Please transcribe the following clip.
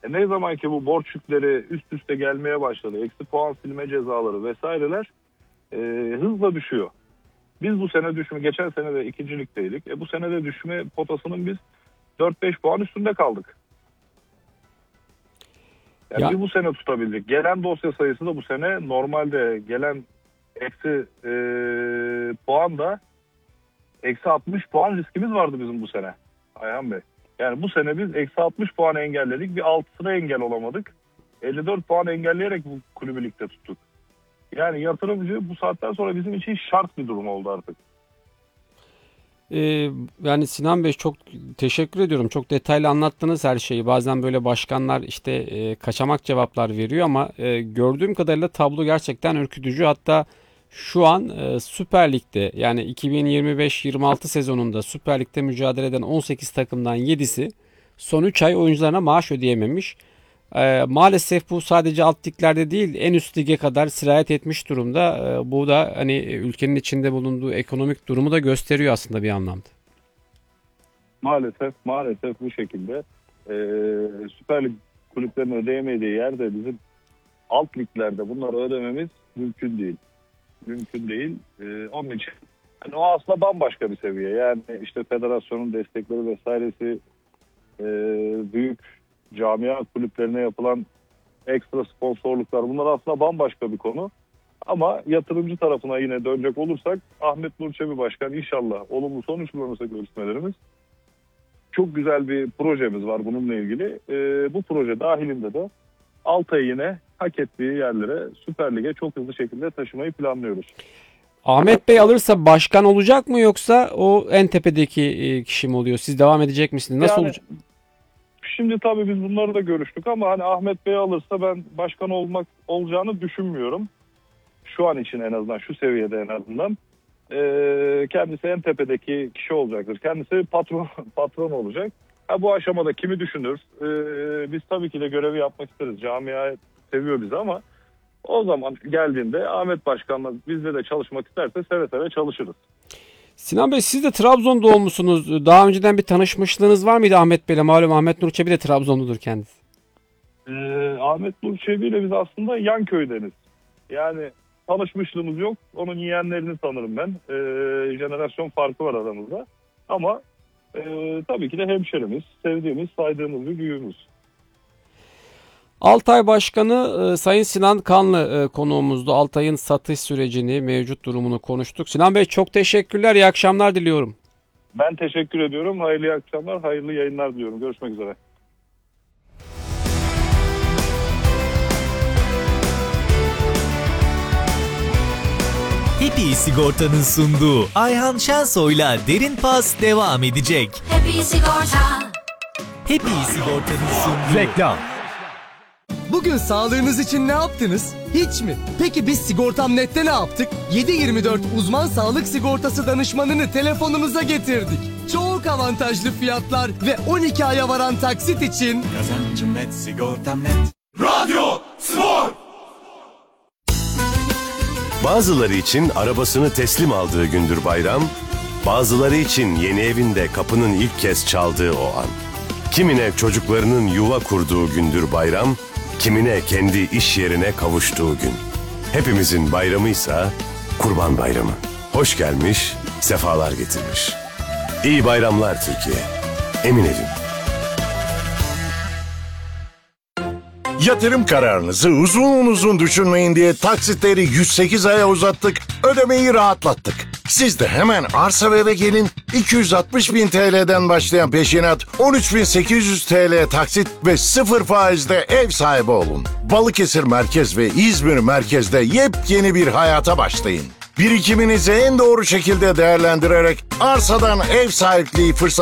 Ne zaman ki bu borç yükleri üst üste gelmeye başladı, eksi puan silme cezaları vesaireler hızla düşüyor. Biz bu sene geçen sene de 2. ligdeydik. Bu sene de düşme potasının biz 4-5 puan üstünde kaldık. Yani biz bu sene tutabildik. Gelen dosya sayısı da bu sene normalde gelen eksi puan da eksi 60 puan riskimiz vardı bizim bu sene Ayhan Bey. Yani bu sene biz eksi 60 puan engelledik. Bir 6'sına engel olamadık. 54 puan engelleyerek bu kulübü ligde tuttuk. Yani yatırımcı bu saatten sonra bizim için şart bir durum oldu artık. Yani Sinan Bey çok teşekkür ediyorum. Çok detaylı anlattınız her şeyi. Bazen böyle başkanlar kaçamak cevaplar veriyor ama gördüğüm kadarıyla tablo gerçekten ürkütücü. Hatta şu an Süper Lig'de yani 2025-26 sezonunda Süper Lig'de mücadele eden 18 takımdan 7'si son 3 ay oyuncularına maaş ödeyememiş. Maalesef bu sadece alt liglerde değil en üst lige kadar sirayet etmiş durumda. Bu da hani ülkenin içinde bulunduğu ekonomik durumu da gösteriyor aslında bir anlamda. Maalesef bu şekilde. Süper Lig kulüplerinin ödeyemediği yerde bizim alt liglerde bunları ödememiz mümkün değil. Onun için yani o aslında bambaşka bir seviye. Yani işte federasyonun destekleri vesairesi, büyük camia kulüplerine yapılan ekstra sponsorluklar, bunlar aslında bambaşka bir konu. Ama yatırımcı tarafına yine dönecek olursak Ahmet Nur Çebi Başkan inşallah olumlu sonuçlanırsa görüşmelerimiz, çok güzel bir projemiz var bununla ilgili. Bu proje dahilinde de Altay'ı yine hak ettiği yerlere Süper Lig'e çok hızlı şekilde taşımayı planlıyoruz. Ahmet Bey alırsa başkan olacak mı yoksa o en tepedeki kişi mi oluyor? Siz devam edecek misiniz? Nasıl olacak? Şimdi tabii biz bunları da görüştük ama hani Ahmet Bey alırsa ben başkan olacağını düşünmüyorum. Şu an için en azından, şu seviyede en azından. Kendisi en tepedeki kişi olacaktır. Kendisi patron olacak. Bu aşamada kimi düşünür? Biz tabii ki de görevi yapmak isteriz. Camia seviyor bizi ama o zaman geldiğinde Ahmet Başkan'la bizle de çalışmak isterse seve seve çalışırız. Sinan Bey siz de Trabzon doğumlusunuz. Daha önceden bir tanışmışlığınız var mıydı Ahmet Bey'le? Malum Ahmet Nur Çebi de Trabzonludur kendisi. Ahmet Nur Çebi ile biz aslında yan köydeniz. Yani tanışmışlığımız yok. Onun yeğenlerini tanırım ben. Jenerasyon farkı var aramızda. Ama tabii ki de hemşerimiz, sevdiğimiz, saydığımız bir büyüğümüz. Altay Başkanı Sayın Sinan Kanlı konuğumuzdu. Altay'ın satış sürecini, mevcut durumunu konuştuk. Sinan Bey çok teşekkürler. İyi akşamlar diliyorum. Ben teşekkür ediyorum. Hayırlı akşamlar, hayırlı yayınlar diliyorum. Görüşmek üzere. Happy Sigorta'nın sunduğu Ayhan Şensoy'la Derin Pas devam edecek. Happy Sigorta. Happy Sigorta'nın sunduğu reklam. Bugün sağlığınız için ne yaptınız? Hiç mi? Peki biz Sigortam.net'te ne yaptık? 7/24 uzman sağlık sigortası danışmanını telefonunuza getirdik. Çok avantajlı fiyatlar ve 12 aya varan taksit için Kazancım net, sigortam net. Radyo Spor. Bazıları için arabasını teslim aldığı gündür bayram, bazıları için yeni evinde kapının ilk kez çaldığı o an. Kimine çocuklarının yuva kurduğu gündür bayram, kimine kendi iş yerine kavuştuğu gün. Hepimizin bayramıysa Kurban Bayramı. Hoş gelmiş, sefalar getirmiş. İyi bayramlar Türkiye. Emin edin. Yatırım kararınızı uzun düşünmeyin diye taksitleri 108 aya uzattık, ödemeyi rahatlattık. Siz de hemen arsa ve eve gelin, 260.000 TL'den başlayan peşinat, 13.800 TL taksit ve 0 faizde ev sahibi olun. Balıkesir Merkez ve İzmir Merkez'de yepyeni bir hayata başlayın. Birikiminizi en doğru şekilde değerlendirerek arsadan ev sahipliği fırsatı